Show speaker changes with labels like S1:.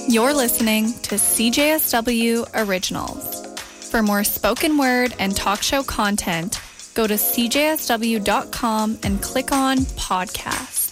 S1: You're listening to CJSW Originals. For more spoken word and talk show content, go to cjsw.com and click on podcast.